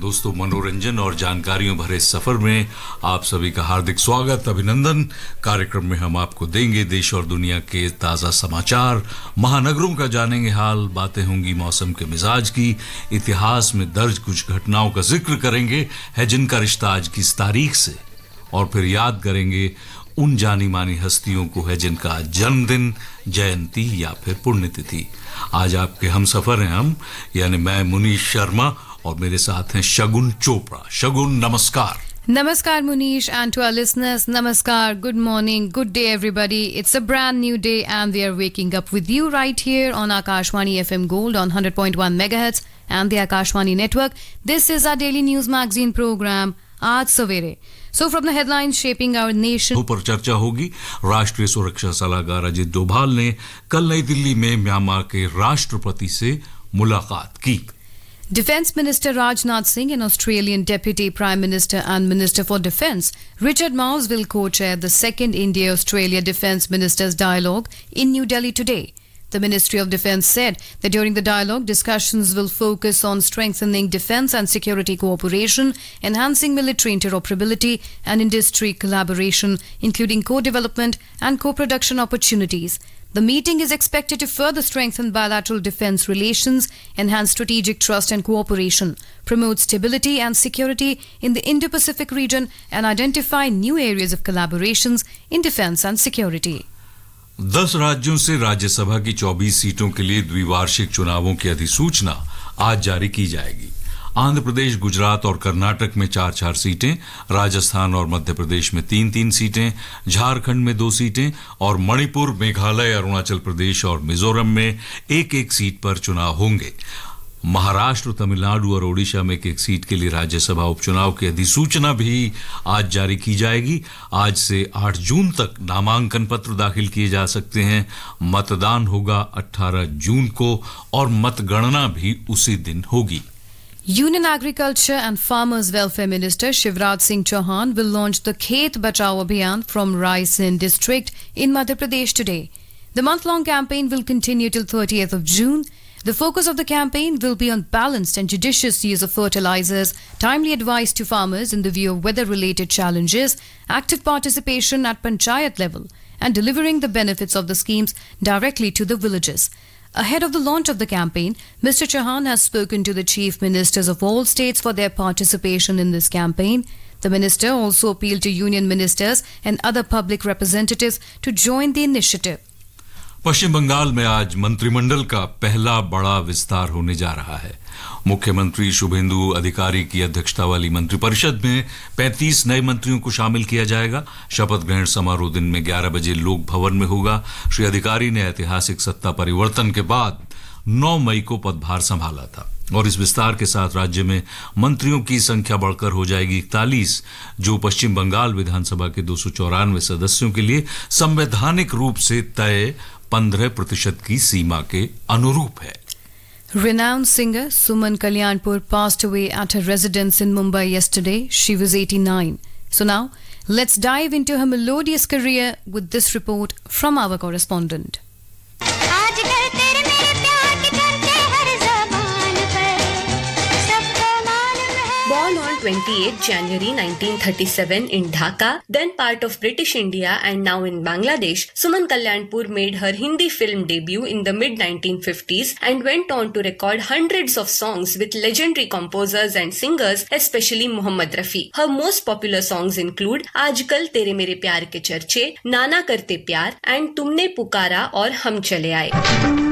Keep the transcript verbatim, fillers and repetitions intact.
दोस्तों, मनोरंजन और जानकारियों भरे सफर में आप सभी का हार्दिक स्वागत, अभिनंदन। कार्यक्रम में हम आपको देंगे देश और दुनिया के ताजा समाचार, महानगरों का जानेंगे हाल, बातें होंगी मौसम के मिजाज की, इतिहास में दर्ज कुछ घटनाओं का जिक्र करेंगे है जिनका रिश्ता आज की इस तारीख से, और फिर याद करेंगे उन जानी मानी हस्तियों को है जिनका जन्मदिन, जयंती या फिर पुण्यतिथि। आज आपके हम सफर हैं हम, यानी मैं मुनीश शर्मा और मेरे साथ हैं शगुन चोपड़ा। शगुन, नमस्कार। Namaskar Munish, and to our listeners, Namaskar, good morning, good day everybody. It's a brand new day and we are waking up with you right here on Akashvani F M Gold on one hundred point one megahertz and the Akashvani network. This is our daily news magazine program, Aaj Savere. So from the headlines shaping our nation पर चर्चा होगी। राष्ट्रीय सुरक्षा सलाहकार अजित डोभाल ने कल नई दिल्ली में म्यांमार के राष्ट्रपति से मुलाकात की। Defence Minister Rajnath Singh and Australian Deputy Prime Minister and Minister for Defence Richard Marles will co-chair the second India-Australia Defence Ministers Dialogue in New Delhi today. The Ministry of Defence said that during the dialogue, discussions will focus on strengthening defence and security cooperation, enhancing military interoperability and industry collaboration, including co-development and co-production opportunities. The meeting is expected to further strengthen bilateral defence relations, enhance strategic trust and cooperation, promote stability and security in the Indo-Pacific region, and identify new areas of collaborations in defence and security. दस राज्यों से राज्यसभा की चौबीस सीटों के लिए द्विवार्षिक चुनावों की अधिसूचना आज जारी की जाएगी। आंध्र प्रदेश, गुजरात और कर्नाटक में चार चार सीटें, राजस्थान और मध्य प्रदेश में तीन तीन सीटें, झारखंड में दो सीटें और मणिपुर, मेघालय, अरुणाचल प्रदेश और मिजोरम में एक एक सीट पर चुनाव होंगे। महाराष्ट्र, तमिलनाडु और ओडिशा में एक एक सीट के लिए राज्यसभा उपचुनाव की अधिसूचना भी आज जारी की जाएगी। आज से आठ जून तक नामांकन पत्र दाखिल किए जा सकते हैं। मतदान होगा अठारह जून को और मतगणना भी उसी दिन होगी। Union Agriculture and Farmers Welfare Minister Shivraj Singh Chauhan will launch the Khet Bachao Abhiyan from Raisen district in Madhya Pradesh today. The month-long campaign will continue till thirtieth of June. The focus of the campaign will be on balanced and judicious use of fertilizers, timely advice to farmers in the view of weather-related challenges, active participation at panchayat level, and delivering the benefits of the schemes directly to the villages. Ahead of the launch of the campaign, Mister Chauhan has spoken to the chief ministers of all states for their participation in this campaign. The minister also appealed to union ministers and other public representatives to join the initiative. पश्चिम बंगाल में आज मंत्रिमंडल का पहला बड़ा विस्तार होने जा रहा है। मुख्यमंत्री शुभेंदु अधिकारी की अध्यक्षता वाली मंत्रिपरिषद में पैंतीस नए मंत्रियों को शामिल किया जाएगा। शपथ ग्रहण समारोह दिन में ग्यारह बजे लोक भवन में होगा। श्री अधिकारी ने ऐतिहासिक सत्ता परिवर्तन के बाद नौ मई को पदभार संभाला था और इस विस्तार के साथ राज्य में मंत्रियों की संख्या बढ़कर हो जाएगी इकतालीस, जो पश्चिम बंगाल विधानसभा के दो सौ चौरानवे सदस्यों के लिए संवैधानिक रूप से तय पंद्रह प्रतिशत की सीमा के अनुरूप है। Renowned singer Suman Kalyanpur passed away at her residence in Mumbai yesterday. She was eighty-nine. So now, let's dive into her melodious career with this report from our correspondent. Born on twenty-eighth January nineteen thirty-seven in Dhaka, then part of British India and now in Bangladesh, Suman Kalyanpur made her Hindi film debut in the mid nineteen fifties and went on to record hundreds of songs with legendary composers and singers, especially Mohammed Rafi. Her most popular songs include Aajkal Tere Mere Pyar Ke Charche, Nana Karte Pyar and Tumne Pukara और हम चले आए।